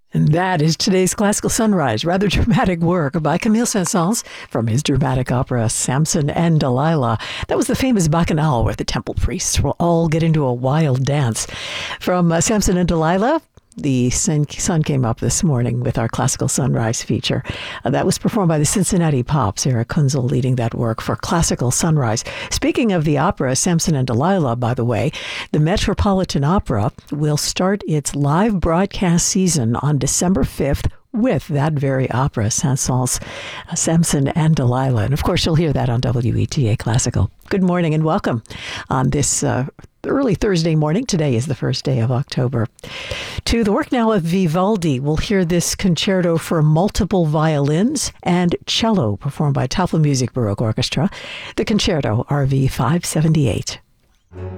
And that is today's Classical Sunrise, rather dramatic work by Camille Saint-Saëns from his dramatic opera Samson and Delilah. That was the famous Bacchanal where the temple priests will all get into a wild dance. From Samson and Delilah, the sun came up this morning with our Classical Sunrise feature. That was performed by the Cincinnati Pops, Eric Kunzel leading that work for Classical Sunrise. Speaking of the opera Samson and Delilah, by the way, the Metropolitan Opera will start its live broadcast season on December 5th with that very opera, Saint-Saëns, Samson and Delilah. And of course, you'll hear that on WETA Classical. Good morning and welcome on this early Thursday morning. Today is the first day of October. To the work now of Vivaldi, we'll hear this concerto for multiple violins and cello performed by Tafelmusik Baroque Orchestra, the Concerto RV 578.